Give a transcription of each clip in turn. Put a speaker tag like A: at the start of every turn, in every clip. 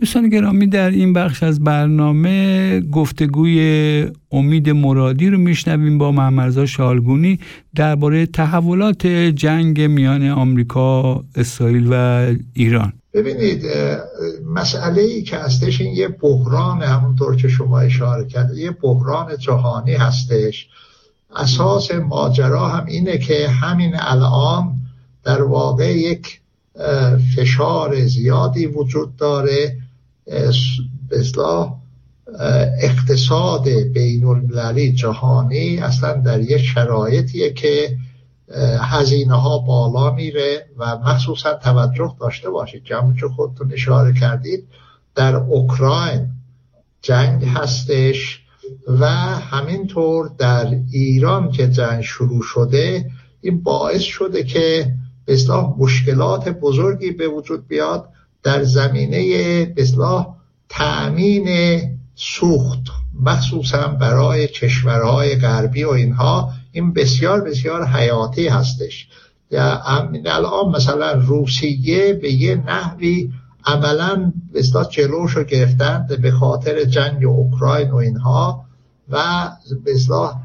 A: دوستان گرامی، در این بخش از برنامه گفتگوی امید مرادی رو میشنویم با محمدرضا شالگونی درباره تحولات جنگ میان آمریکا، اسرائیل و ایران.
B: ببینید، مسئله‌ای که هستش این یه بحران، همونطور که شما اشاره کرد، یه بحران جهانی هستش. اساس ماجرا هم اینه که همین الان در واقع یک فشار زیادی وجود داره. به اصطلاح اقتصاد بین المللی جهانی اصلا در یک شرایطیه که هزینه ها بالا میره و مخصوصا توجه داشته باشید که همون که خودتون اشاره کردید در اوکراین جنگ هستش و همینطور در ایران که جنگ شروع شده، این باعث شده که به اصطلاح مشکلات بزرگی به وجود بیاد در زمینه به اصطلاح تأمین سوخت، مخصوصا برای کشورهای غربی و اینها. این بسیار بسیار حیاتی هستش. الان مثلا روسیه به یه نحوی عملا به اصطلاح جلوشو گرفتن به خاطر جنگ اوکراین و اینها و به اصطلاح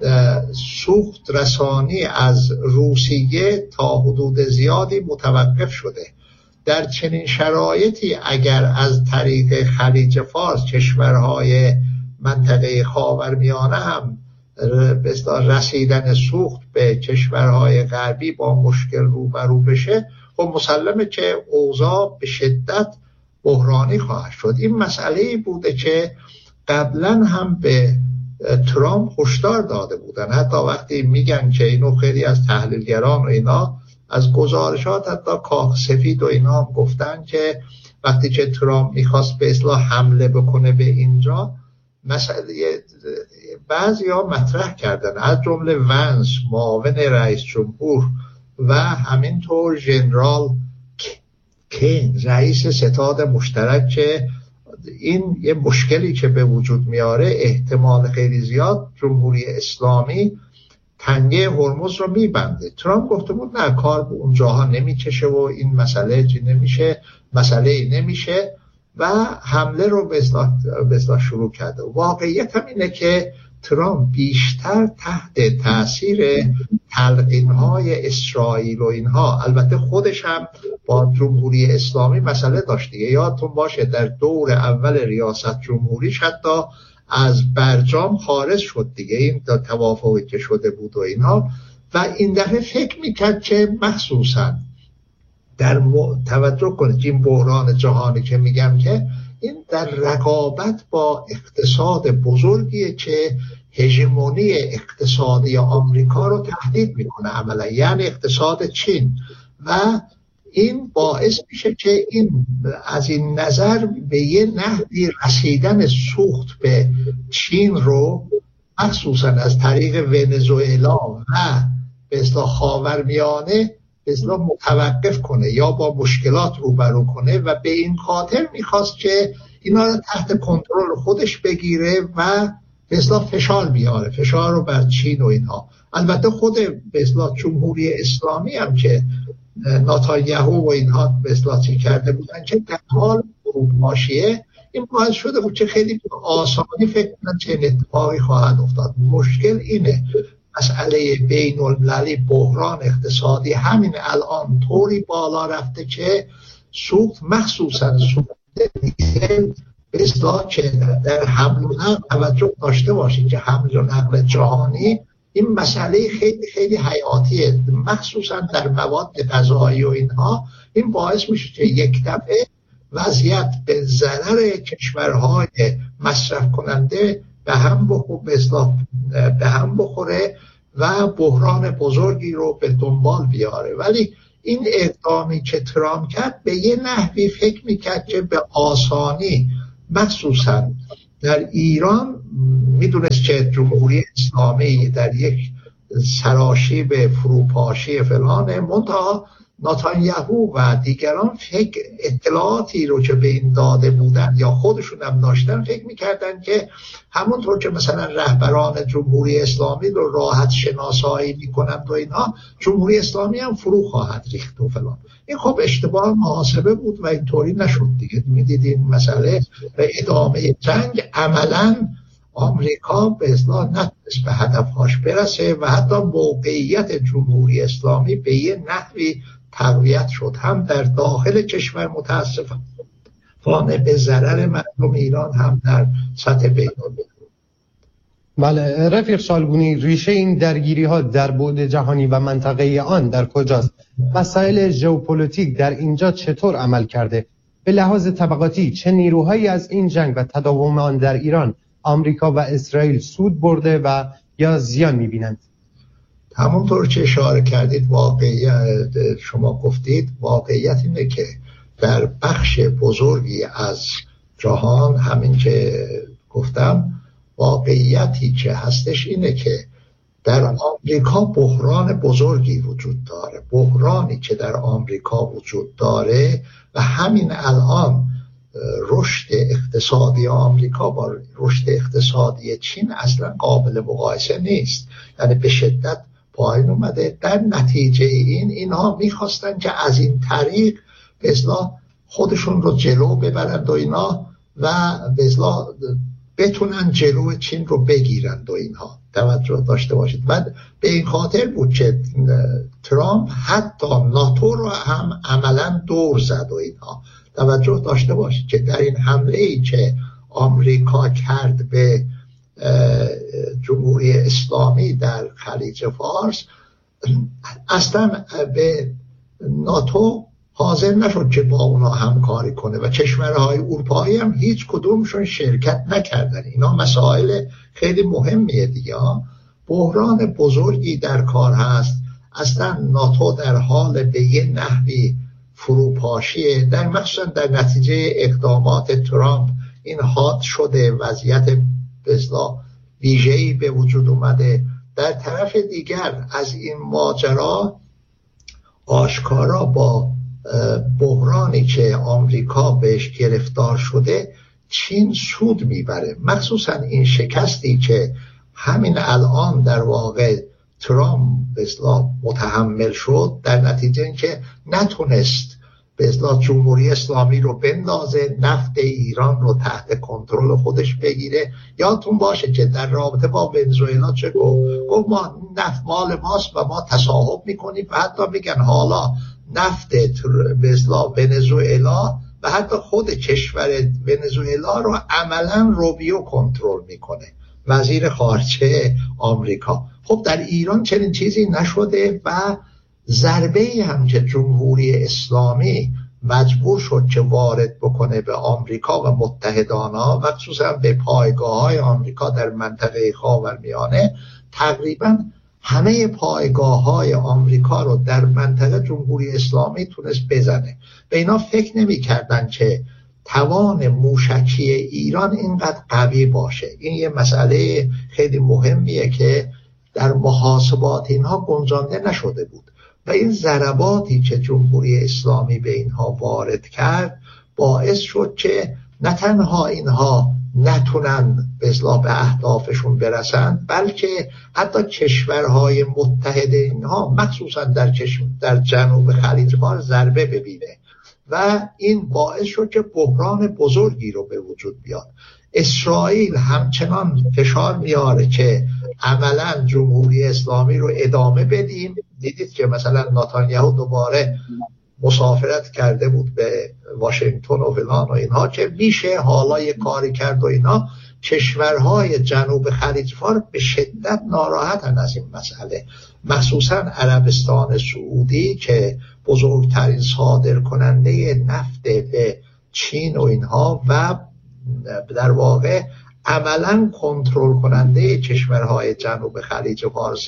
B: سوخت رسانی از روسیه تا حدود زیادی متوقف شده. در چنین شرایطی اگر از طریق خلیج فارس کشورهای منطقه خاورمیانه هم به اصطلاح رسیدن سوخت به کشورهای غربی با مشکل روبرو بشه، خب مسلمه که اوضاع به شدت بحرانی خواهد شد. این مسئله‌ای بوده که قبلا هم به ترامپ هشدار داده بودن. حتی وقتی میگن که اینو خیلی از تحلیلگران و اینا از گزارشات حتی کاخ سفید و اینا هم گفتن که وقتی که ترامپ میخواست به اصطلاح حمله بکنه به اینجا، مسئله بعضیا مطرح کردن از جمله ونس معاون رئیس جمهور و همینطور ژنرال کین رئیس ستاد مشترک که این یه مشکلی که به وجود میاره احتمال خیلی زیاد جمهوری اسلامی تنگه هرمز رو میبنده. ترامپ گفته بود نه، کار به اونجاها نمیکشه و این مسئله نمیشه و حمله رو به اصطلاح شروع کرده. واقعیت هم اینه که ترامپ بیشتر تحت تاثیر تلقین‌های اسرائیل و اینها، البته خودش هم با جمهوری اسلامی مسئله داشت دیگه. یادتون باشه در دور اول ریاست جمهوریش حتی از برجام خارج شد دیگه، این توافقی که شده بود و اینها. و این دفعه فکر میکرد که مخصوصا در توجه کنید این بحران جهانی که میگم که این در رقابت با اقتصاد بزرگیه که هژمونی اقتصادی آمریکا رو تهدید میکنه عملا، یعنی اقتصاد چین. و این باعث میشه که این از این نظر به یه نحوی رسیدن سوخت به چین رو مخصوصا از طریق ونزوئلا و به اصطلاح خاورمیانه به اصطلاح متوقف کنه یا با مشکلات روبرو کنه و به این خاطر میخواست که اینا رو تحت کنترل خودش بگیره و به اصطلاح فشار بیاره، فشار رو بر چین و اینها. البته خود به اصطلاح جمهوری اسلامی هم که نتانیاهو و اینها به اصطلاح چی کرده بودن که در حال فروپاشیه، این باعث شده بود که خیلی آسانی فکر کنن چه اتفاقی خواهد افتاد. مشکل اینه مسئله بین المللی، بحران اقتصادی همین الان طوری بالا رفته که سوخت مخصوصا سوخت دیزل به اصطلاح که در حمل و نقل توجه داشته باشید که حمل و نقل جهانی این مسئله خیلی خیلی حیاتیه، مخصوصا در مواد غذایی و اینها. این باعث میشه که یک دفعه وضعیت به ضرر کشورهای مصرف کننده به هم بخوره و بحران بزرگی رو به دنبال بیاره. ولی این اقدامی که ترامپ کرد به یه نحوی فکر میکرد که به آسانی مخصوصا در ایران میدونست که جمهوری اسلامی در یک سراشیب فروپاشی فلانه، منتها نتانیاهو و دیگران اطلاعاتی رو که به این داده بودن یا خودشون هم داشتن فکر میکردن که همونطور که مثلا رهبران جمهوری اسلامی رو راحت شناسایی میکنند و اینها، جمهوری اسلامی هم فرو خواهد ریخت و فلان. این خب اشتباه محاسبه بود و اینطوری نشد دیگه. میدید این مسئله به ادامه جنگ عملاً آمریکا به اصطلاح نتونست به هدفهاش برسه و حتی موقعیت جمهوری اسلامی به یه نحوی تقویت شد، هم در داخل کشور متاسفانه به ضرر مردم ایران، هم در سطح بین‌المللی.
C: بله رفیق شالگونی، ریشه این درگیری ها در بعد جهانی و منطقه آن در کجاست؟ مسائل ژئوپلیتیک در اینجا چطور عمل کرده؟ به لحاظ طبقاتی چه نیروهایی از این جنگ و تداوم آن در ایران آمریکا و اسرائیل سود برده و یا زیان می‌بینند؟
B: همونطور که اشاره کردید، شما گفتید واقعیت اینه که در بخش بزرگی از جهان، همین که گفتم، واقعیتی که هستش اینه که در آمریکا بحران بزرگی وجود داره. بحرانی که در آمریکا وجود داره و همین الان رشد اقتصادی آمریکا با رشد اقتصادی چین اصلا قابل مقایسه نیست، یعنی به شدت پایین اومده. در نتیجه اینها میخواستن که از این طریق به اصطلاح خودشون رو جلو ببرند و اینا و به اصطلاح بتونن جلو چین رو بگیرند و اینها. توجه داشته باشید. و به این خاطر بود که ترامپ حتی ناتو رو هم عملا دور زد و اینها. توجه داشته باشید که در این حمله ای که آمریکا کرد به جمهوری اسلامی در خلیج فارس، اصلا به ناتو حاضر نشد که با اونا همکاری کنه و کشورهای اروپایی هم هیچ کدومشون شرکت نکردن. اینا مسائل خیلی مهمیه دیگه. بحران بزرگی در کار هست. اصلا ناتو در حال به یه نحوی فروپاشیه، در مخصوصا در نتیجه اقدامات ترامپ این حاد شده، وضعیت به اصطلاح ویژه‌ای به وجود اومده. در طرف دیگر از این ماجرا آشکارا با بحرانی که آمریکا بهش گرفتار شده چین سود میبره، مخصوصا این شکستی که همین الان در واقع ترامپ به اصطلاح متحمل شد، در نتیجه اینکه نتونست به اصطلاح جمهوری اسلامی رو بندازه، نفت ایران رو تحت کنترل خودش بگیره. یادتون باشه که در رابطه با ونزوئلا چه گفت ما نفت مال ماست و ما تصاحب میکنیم و حتی میگن حالا نفت به اصطلاح ونزوئلا و حتی خود کشور ونزوئلا رو عملا روبیو کنترل میکنه، وزیر خارجه آمریکا. خب در ایران چنین چیزی نشده و ضربه‌ای هم که جمهوری اسلامی مجبور شد که وارد بکنه به آمریکا و متحدانها و خصوصا به پایگاه‌های آمریکا در منطقه خاورمیانه، تقریبا همه پایگاه‌های آمریکا رو در منطقه جمهوری اسلامی تونست بزنه. به اینا فکر نمی‌کردن که توان موشکی ایران اینقدر قوی باشه. این یه مسئله خیلی مهمیه که در محاسبات اینها گنجانده نشده بود و این ضرباتی که جمهوری اسلامی به اینها وارد کرد باعث شد که نه تنها اینها نتونن به اصطلاح به اهدافشون برسن، بلکه حتی کشورهای متحد اینها مخصوصا در جنوب خلیج فارس ضربه ببینه و این باعث شد که بحران بزرگی رو به وجود بیاد. اسرائیل همچنان فشار میاره که عملا جمهوری اسلامی رو ادامه بدیم. دیدید که مثلا نتانیاهو دوباره مسافرت کرده بود به واشنگتن و فلان و اینها که میشه حالا یه کاری کرد و اینا. کشورهای جنوب خلیج فارس به شدت ناراحتن از این مسئله، مخصوصا عربستان سعودی که بزرگترین صادر کننده نفت به چین و اینها و در واقع عملا کنترل کننده کشورهای جنوب خلیج فارس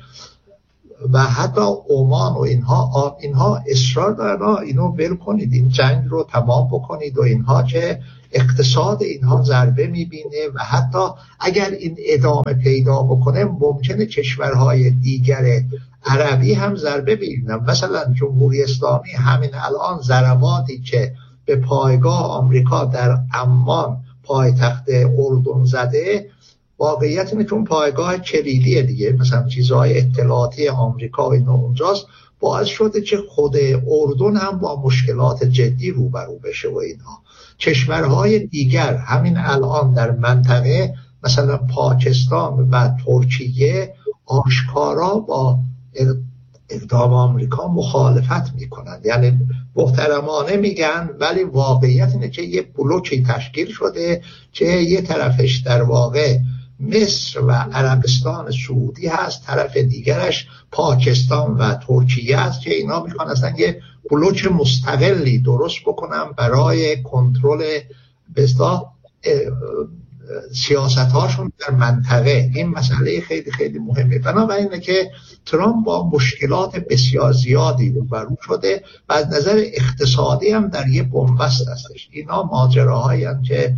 B: و حتی عمان و اینها اصرار دارن اینو ول کنید، این جنگ رو تمام بکنید و اینها، که اقتصاد اینها ضربه میبینه و حتی اگر این ادامه پیدا بکنه ممکنه کشورهای دیگر عربی هم ضربه ببینم. مثلا جمهوری اسلامی همین الان ضرباتی که به پایگاه آمریکا در عمان پایتخت اردن زده، واقعیت اینه که اون پایگاه کلیدیه دیگه، مثلا چیزهای اطلاعاتی آمریکا و اینا اونجاست، باعث شده که خود اردن هم با مشکلات جدی روبرو بشه و اینها. کشورهای دیگر همین الان در منطقه مثلا پاکستان و ترکیه آشکارا با اقدام آمریکا مخالفت میکنند، یعنی محترمانه میگن، ولی واقعیت اینه که یه بلوکی تشکیل شده که یه طرفش در واقع مصر و عربستان سعودی هست، طرف دیگرش پاکستان و ترکیه است که اینا میخوان اصلا یه بلوک مستقلی درست بکنن برای کنترل به اصطلاح سیاست‌هاشون در منطقه. این مسئله خیلی خیلی مهمه. بنابراینه که ترامپ با مشکلات بسیار زیادی روبرو شده و از نظر اقتصادی هم در یه بنبست هستش. اینا ماجراهایی هستند که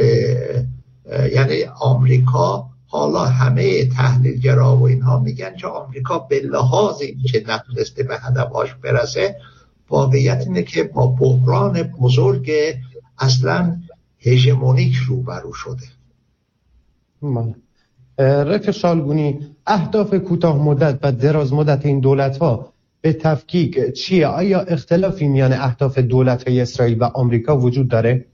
B: یعنی آمریکا، حالا همه تحلیلگرا و اینها میگن که آمریکا به لحاظ اینکه نتونسته به هدفش برسه، واقعیت اینه که با بحران بزرگ اصلا هژمونیک روبرو شده.
C: رفیق شالگونی، اهداف کوتاه مدت و دراز مدت این دولت‌ها به تفکیک چیه؟ آیا اختلافی میان اهداف دولت‌های اسرائیل و آمریکا وجود داره؟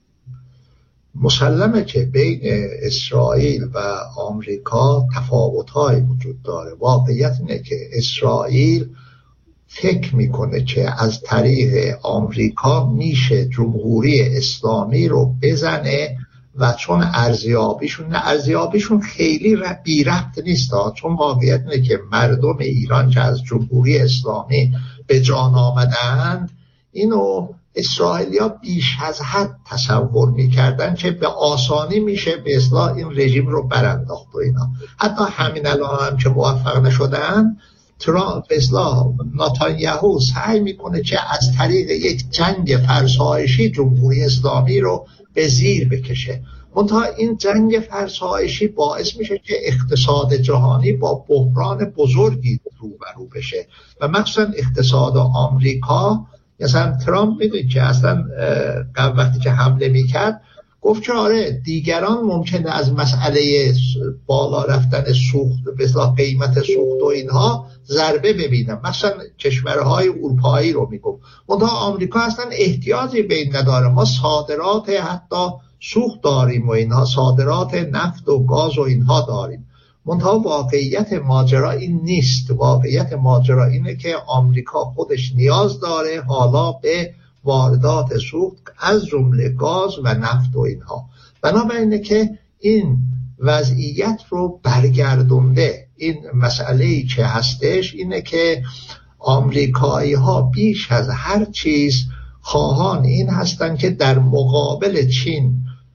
B: مسلمه که بین اسرائیل و آمریکا تفاوت‌های وجود داره. واقعیت اینه که اسرائیل فکر میکنه که از طریق آمریکا میشه جمهوری اسلامی رو بزنه و چون ارزیابیشون خیلی بی ربط نیست، چون واقعیت اینه که مردم ایران که از جمهوری اسلامی به جان آمدند، اینو اسرائیلیا بیش از حد تصور میکردن که به آسانی میشه به اصطلاح این رژیم رو برانداخت و اینا. حتی همین الان هم که موفق نشدن، ترامپ به اصطلاح نتانیاهو سعی میکنه که از طریق یک جنگ فرسایشی جمهوری اسلامی رو به زیر بکشه. منتها این جنگ فرسایشی باعث میشه که اقتصاد جهانی با بحران بزرگی روبرو بشه و مخصوصا اقتصاد آمریکا. مثلا ترامپ میگه که اصلا وقتی که حمله میکرد گفت که آره دیگران ممکنه از مسئله بالا رفتن سوخت به اصطلاح قیمت سوخت و اینها ضربه ببینن، مثلا کشورهای اروپایی رو میگفت. منتها آمریکا اصلا احتیاجی به این نداره، ما صادرات حتی سوخت داریم و اینها، صادرات نفت و گاز و اینها داریم. منتها واقعیت ماجرا این نیست. واقعیت ماجرا اینه که آمریکا خودش نیاز داره حالا به واردات سوخت از جمله گاز و نفت و اینها. بنابراینه که این وضعیت رو برگردونده. این مسئله‌ای که هستش اینه که آمریکایی ها بیش از هر چیز خواهان این هستن که در مقابل چین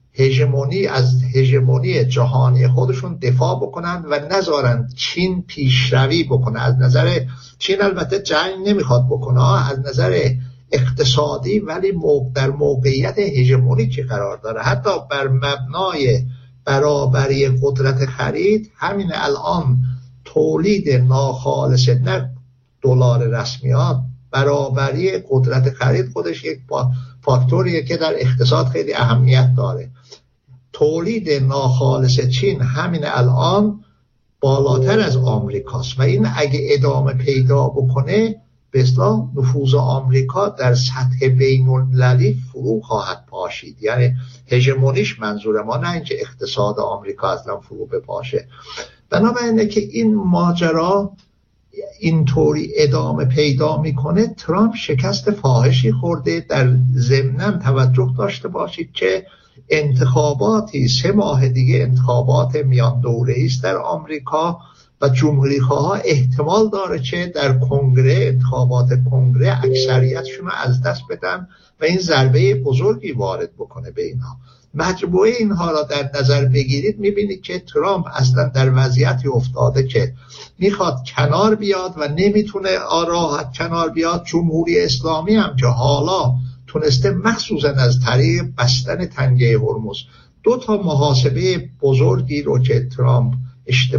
B: از هژمونی جهانی خودشون دفاع بکنن و نذارن چین پیشروی بکنه. از نظر چین البته جنگ نمیخواد بکنه، از نظر اقتصادی، ولی در موقعیت هژمونیکی قرار داره. حتی بر مبنای برابری قدرت خرید، همین الان تولید ناخالص نه دلار رسمیات، برابری قدرت خرید خودش یک فاکتوریه که در اقتصاد خیلی اهمیت داره. تولید ناخالص چین همین الان بالاتر از آمریکاست و این اگه ادامه پیدا بکنه به اصطلاح نفوذ آمریکا در سطح بین المللی فرو خواهد پاشید. یعنی هژمونیش منظور ما، نه اینکه اقتصاد آمریکا اصلا فرو بپاشه. بنابراینه که این ماجرا اینطوری ادامه پیدا میکنه. ترامپ شکست فاحشی خورده. در ضمناً توجه داشته باشید که انتخاباتی 3 ماه دیگه انتخابات میان دوره‌ای است در آمریکا و جمهوری‌خواها احتمال داره که در کنگره، انتخابات کنگره، اکثریتشون رو از دست بدن و این ضربه بزرگی وارد بکنه به اینها. مجموعه اینها را در نظر بگیرید میبینید که ترامپ اصلا در وضعیتی افتاده که میخواد کنار بیاد و نمیتونه راحت کنار بیاد. جمهوری اسلامی هم که حالا تونسته مخصوصا از طریق بستن تنگه هرمز 2 محاسبه بزرگی رو که ترامپ